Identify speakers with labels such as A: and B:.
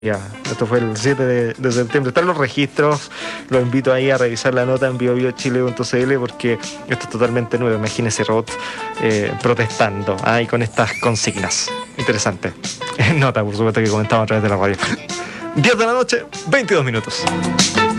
A: Ya, esto fue el 7 de septiembre. Están los registros. Los invito ahí a revisar la nota en biobiochile.cl porque esto es totalmente nuevo. Imagínense robots protestando ahí con estas consignas. Interesante. Nota, por supuesto, que comentamos a través de la radio. 10 de la noche, 22 minutos.